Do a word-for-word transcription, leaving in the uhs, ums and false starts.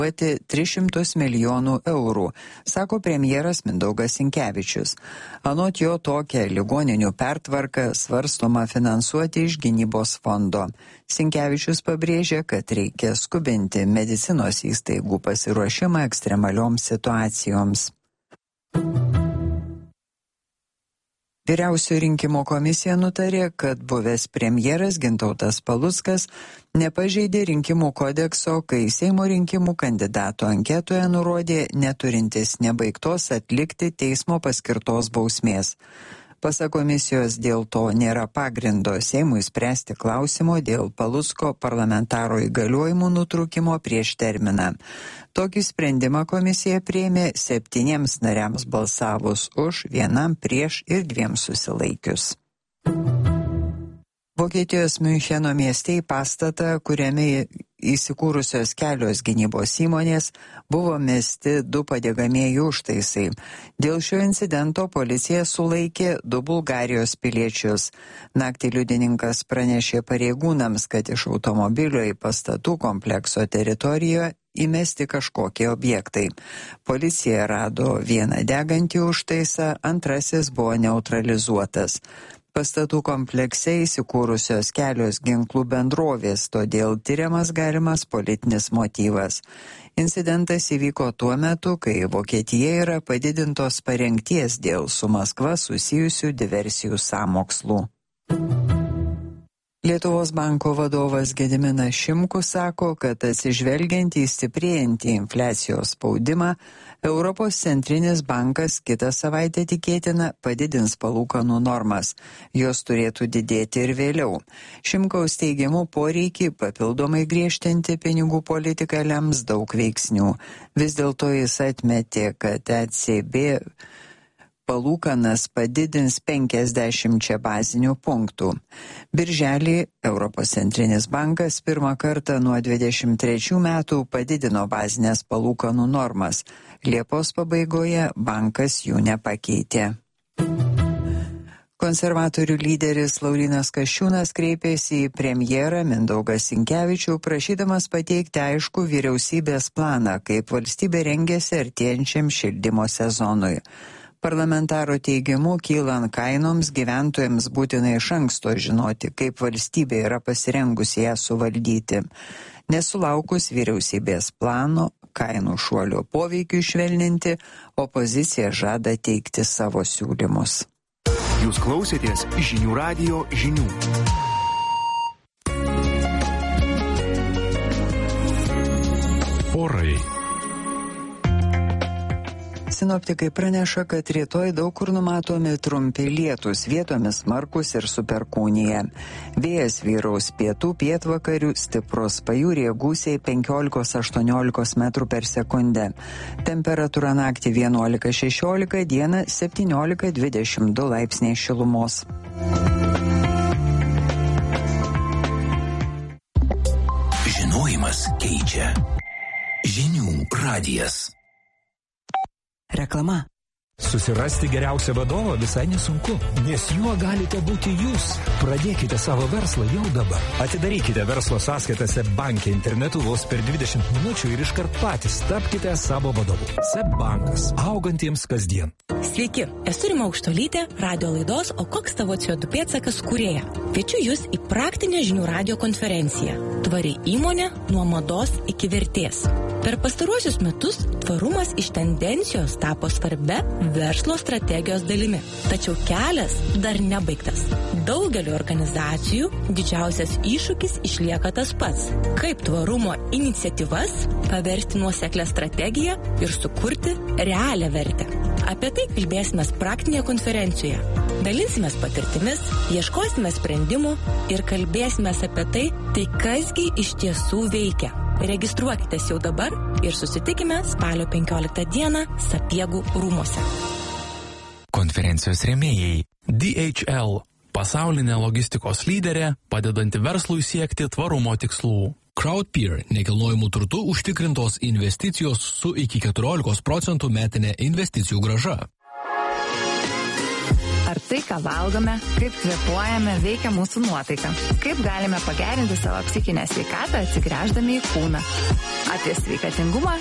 tris šimtus milijonų eurų, sako premjeras Mindaugas Sinkevičius. Anot jo tokią ligoninių pertvarką svarstoma finansuoti iš gynybos fondo. Sinkevičius pabrėžė, kad reikia skubinti medicinos įstaigų pasiruošimą ekstremalioms situacijoms. Vyriausioji rinkimų komisija nutarė, kad buvęs premjeras Gintautas Paluckas nepažeidė rinkimų kodekso, kai Seimo rinkimų kandidato anketoje nurodė neturintis nebaigtos atlikti teismo paskirtos bausmės. Pasak komisijos, dėl to nėra pagrindo Seimui spręsti klausimo dėl Palucko parlamentaro įgaliojimų nutraukimo prieš terminą. Tokį sprendimą komisija priėmė septyniems nariams balsavus už, vienam prieš ir dviem susilaikius. Vokietijos Miuncheno mieste į pastatą, kuriame įsikūrusios kelios gynybos įmonės, buvo mesti du padegamieji užtaisai. Dėl šio incidento policija sulaikė du Bulgarijos piliečius. Naktį liudininkas pranešė pareigūnams, kad iš automobilio į pastatų komplekso teritorijoje įmesti kažkokie objektai. Policija rado vieną degantį užtaisą, antrasis buvo neutralizuotas. Pastatų komplekse įsikūrusios kelios ginklų bendrovės, todėl tyriamas galimas politinis motyvas. Incidentas įvyko tuo metu, kai Vokietija yra padidintos parengties dėl su Maskva susijusių diversijų sąmokslų. Lietuvos banko vadovas Gediminas Šimkus sako, kad atsižvelgiant į stiprėjantį infliacijos spaudimą, Europos centrinis bankas kitą savaitę tikėtina padidins palūkanų normas. Jos turėtų didėti ir vėliau. Šimkaus teigimu poreikį papildomai griežtinti pinigų politiką lems daug veiksnių. Vis dėlto jis atmetė, kad E C B palūkanas padidins penkiasdešimčia bazinių punktų. Birželį Europos centrinis bankas pirmą kartą nuo dvidešimt trečių metų padidino bazinės palūkanų normas. Liepos pabaigoje bankas jų nepakeitė. Konservatorių lyderis Laurynas Kasčiūnas kreipėsi į premjerą Mindaugą Sinkevičių, prašydamas pateikti aiškų vyriausybės planą, kaip valstybė rengiasi artėjančiam šildymo sezonui. Parlamentaro teigimu, kylant kainoms, gyventojams būtina iš anksto žinoti, kaip valstybė yra pasirengusi ją suvaldyti. Nesulaukus vyriausybės plano, kainų šuolio poveikiui švelninti, opozicija žada teikti savo siūlymus. Jūs klausėtės žinių radijo žinių. Orai. Sinoptikai praneša, kad rytoj daug kur numatomi trumpi lietūs, vietomis smarkus ir su perkūnija. Vėjas vyraus pietų pietvakarių, stiprus, pajūryje gūsiai penkiolika aštuoniolika metrų per sekundę. Temperatūra naktį vienuolika šešiolika, dieną septyniolika dvidešimt du laipsniai šilumos. Žinojimas keičia. Žinių radijas. Reklama. Susirasti geriausią vadovą visai nesunku, nes juo galite būti jūs. Pradėkite savo verslą jau dabar. Atidarykite verslo sąskaitą SEB banke internetu vos per dvidešimt minučių ir iškart patys tapkite savo vadovu. SEB bankas. Augantiems kasdien. Sveiki, esu Rima Aukštuolytė, radio laidos O koks tavo C O du pėdsakas kūrėja. Kviečiu jūs į praktinę žinių radio konferenciją. Tvari įmonė nuo mados iki vertės. Per pastaruosius metus tvarumas iš tendencijos tapo svarbia verslo strategijos dalimi. Tačiau kelias dar nebaigtas. Daugeliu organizacijų didžiausias iššūkis išlieka tas pats. Kaip tvarumo iniciatyvas paversti nuoseklę strategiją ir sukurti realią vertę. Apie tai kalbėsime praktinėje konferencijoje. Dalinsimės patirtimis, ieškosime sprendimų ir kalbėsime apie tai, tai kasgi iš tiesų veikia. Registruokitės jau dabar ir susitikime spalio penkioliktą dieną Sapiegų rūmuose. Konferencijos rėmėjai D H L – pasaulinė logistikos lyderė, padedanti verslui siekti tvarumo tikslų. Crowdpeer – nekilnojamų turtų užtikrintos investicijos su iki keturiolikos procentų metinė investicijų grąža. Ar tai, ką valgome, kaip kvėpuojame, veikia mūsų nuotaiką? Kaip galime pagerinti savo psichinę sveikatą atsigręždami į kūną? Apie sveikatingumą